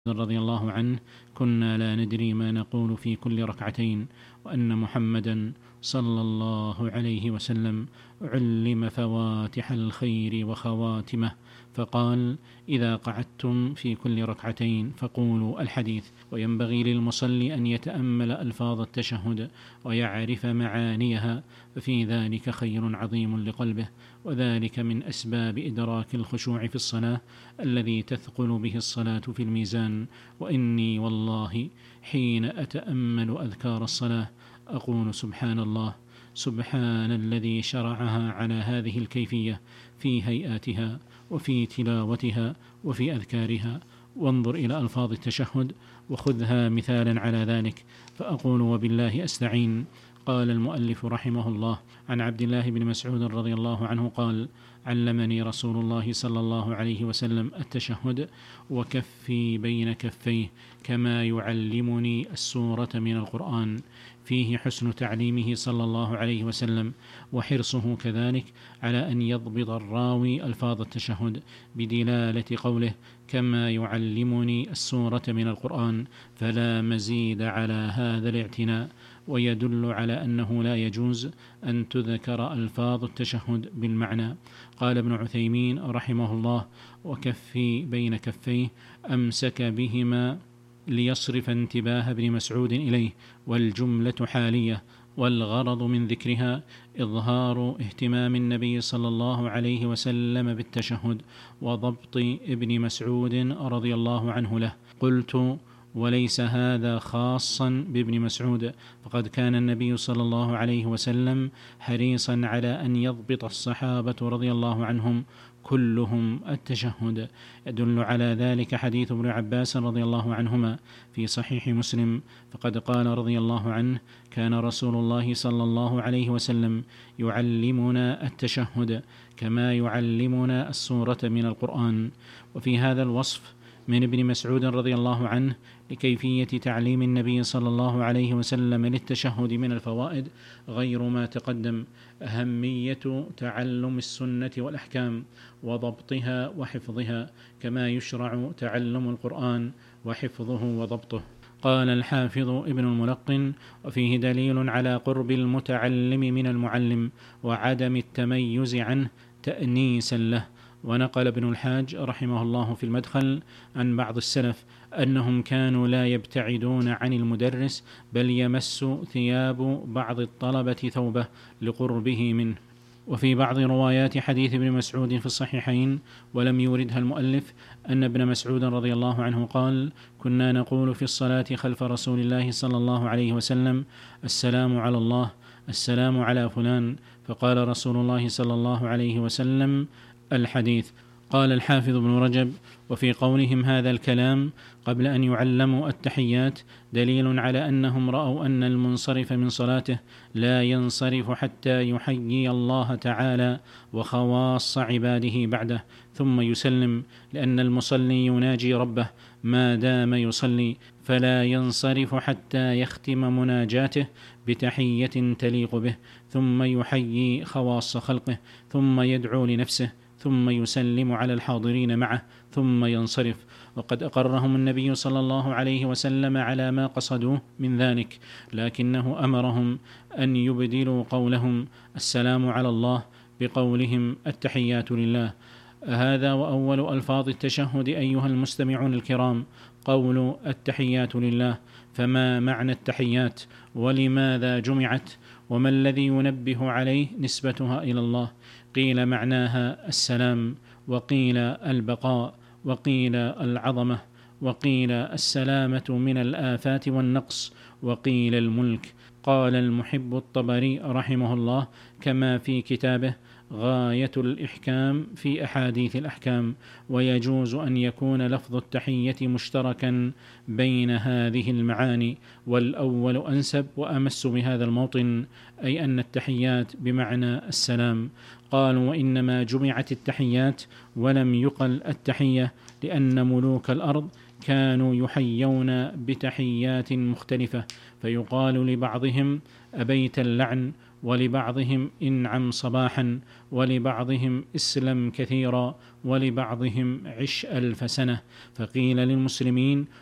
رضي الله عنه: كنا لا ندري ما نقول في كل ركعتين، وأن محمدا صلى الله عليه وسلم علم فواتح الخير وخواتمه، فقال: إذا قعدتم في كل ركعتين فقولوا الحديث. وينبغي للمصلي أن يتأمل ألفاظ التشهد ويعرف معانيها، ففي ذلك خير عظيم لقلبه، وذلك من أسباب إدراك الخشوع في الصلاة الذي تثقل به الصلاة في الميزان. وإني والله حين أتأمل أذكار الصلاة أقول: سبحان الله، سبحان الذي شرعها على هذه الكيفية في هيئاتها وفي تلاوتها وفي أذكارها. وانظر إلى ألفاظ التشهد وخذها مثالا على ذلك، فأقول: وبالله أستعين. قال المؤلف رحمه الله: عن عبد الله بن مسعود رضي الله عنه قال: علمني رسول الله صلى الله عليه وسلم التشهد وكفي بين كفيه كما يعلمني السورة من القرآن. فيه حسن تعليمه صلى الله عليه وسلم وحرصه كذلك على أن يضبط الراوي ألفاظ التشهد بدلالة قوله: كما يعلمني السورة من القرآن، فلا مزيد على هذا الاعتناء. ويدل على أنه لا يجوز أن تذكر ألفاظ التشهد بالمعنى. قال ابن عثيمين رحمه الله: وكفي بين كفيه أمسك بهما ليصرف انتباه ابن مسعود إليه، والجملة حالية، والغرض من ذكرها إظهار اهتمام النبي صلى الله عليه وسلم بالتشهد وضبط ابن مسعود رضي الله عنه له. قلت: وليس هذا خاصا بابن مسعود، فقد كان النبي صلى الله عليه وسلم حريصا على أن يضبط الصحابة رضي الله عنهم كلهم التشهد. يدل على ذلك حديث ابن عباس رضي الله عنهما في صحيح مسلم، فقد قال رضي الله عنه: كان رسول الله صلى الله عليه وسلم يعلمنا التشهد كما يعلمنا السورة من القرآن. وفي هذا الوصف من ابن مسعود رضي الله عنه لكيفية تعليم النبي صلى الله عليه وسلم للتشهد من الفوائد غير ما تقدم: أهمية تعلم السنة والأحكام وضبطها وحفظها، كما يشرع تعلم القرآن وحفظه وضبطه. قال الحافظ ابن الملقن: وفيه دليل على قرب المتعلم من المعلم وعدم التميز عنه تأنيسا له. ونقل ابن الحاج رحمه الله في المدخل عن بعض السلف أنهم كانوا لا يبتعدون عن المدرس، بل يمس ثياب بعض الطلبة ثوبه لقربه منه. وفي بعض روايات حديث ابن مسعود في الصحيحين ولم يوردها المؤلف أن ابن مسعود رضي الله عنه قال: كنا نقول في الصلاة خلف رسول الله صلى الله عليه وسلم: السلام على الله، السلام على فلان، فقال رسول الله صلى الله عليه وسلم: الحديث. قال الحافظ ابن رجب: وفي قولهم هذا الكلام قبل أن يعلموا التحيات دليل على أنهم رأوا أن المنصرف من صلاته لا ينصرف حتى يحيي الله تعالى وخواص عباده بعده ثم يسلم، لأن المصلي يناجي ربه ما دام يصلي، فلا ينصرف حتى يختم مناجاته بتحية تليق به، ثم يحيي خواص خلقه، ثم يدعو لنفسه، ثم يسلم على الحاضرين معه، ثم ينصرف. وقد أقرهم النبي صلى الله عليه وسلم على ما قصدوه من ذلك، لكنه أمرهم أن يبدلوا قولهم السلام على الله بقولهم التحيات لله. هذا وأول ألفاظ التشهد أيها المستمعون الكرام قول التحيات لله. فما معنى التحيات؟ ولماذا جمعت؟ وما الذي ينبه عليه نسبتها إلى الله؟ قيل معناها السلام، وقيل البقاء، وقيل العظمة، وقيل السلامة من الآفات والنقص، وقيل الملك. قال المحب الطبري رحمه الله كما في كتابه غاية الإحكام في أحاديث الأحكام: ويجوز أن يكون لفظ التحية مشتركا بين هذه المعاني، والأول أنسب وأمس بهذا الموطن، أي أن التحيات بمعنى السلام. قالوا: وإنما جمعت التحيات ولم يقل التحية لأن ملوك الأرض كانوا يحيون بتحيات مختلفة، فيقال لبعضهم: أبيت اللعن، ولبعضهم انعم صباحا، ولبعضهم اسلم كثيرا، ولبعضهم عش 1000 سنة. فقيل للمسلمين: